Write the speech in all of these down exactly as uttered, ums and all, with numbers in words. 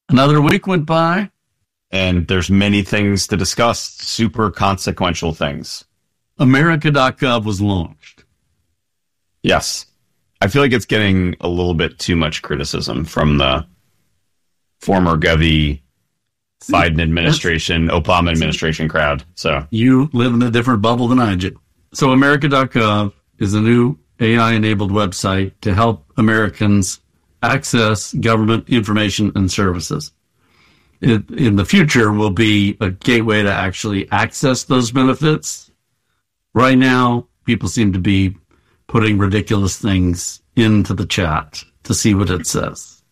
Another week went by. And there's many things to discuss, super consequential things. America dot gov was launched. Yes. I feel like it's getting a little bit too much criticism from the former Govy, Biden administration, Obama administration crowd. So you live in a different bubble than I do. So America dot gov is a new A I-enabled website to help Americans access government information and services. It, in the future, will be a gateway to actually access those benefits. Right now, people seem to be putting ridiculous things into the chat to see what it says.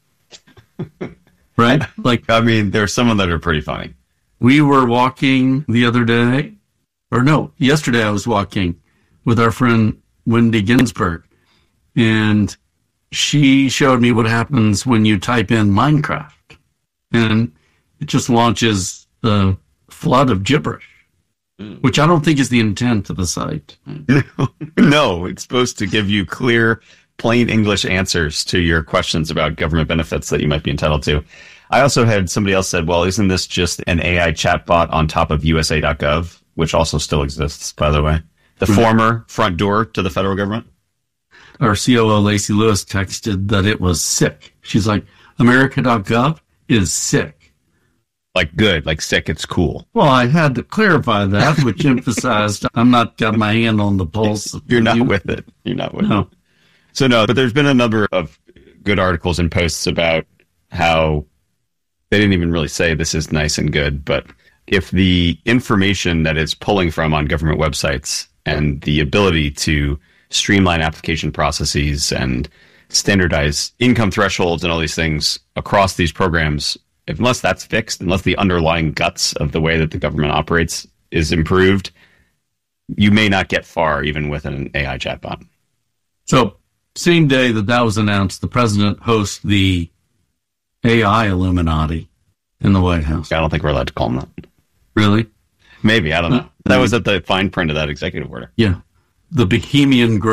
Right? Like, I mean, there's some that are pretty funny. We were walking the other day, or no, yesterday I was walking with our friend Wendy Ginsburg, and she showed me what happens when you type in Minecraft. And it just launches a flood of gibberish, which I don't think is the intent of the site. No, no, it's supposed to give you clear, plain English answers to your questions about government benefits that you might be entitled to. I also had somebody else said, well, isn't this just an A I chatbot on top of U S A dot gov, which also still exists, by the way? The mm-hmm. former front door to the federal government? Our C O O, Lacey Lewis, texted that it was sick. She's like, America dot gov is sick. Like good, like sick, it's cool. Well, I had to clarify that, which emphasized I'm not got my hand on the pulse. You're not you. with it. You're not with no. it. So no, but there's been a number of good articles and posts about how they didn't even really say this is nice and good, but if the information that it's pulling from on government websites and the ability to streamline application processes and standardize income thresholds and all these things across these programs, unless that's fixed, unless the underlying guts of the way that the government operates is improved, you may not get far even with an A I chatbot. So, same day that that was announced, the president hosts the A I Illuminati in the White House. I don't think we're allowed to call them that. Really? Maybe, I don't know. That was at the fine print of that executive order. Yeah. The Bohemian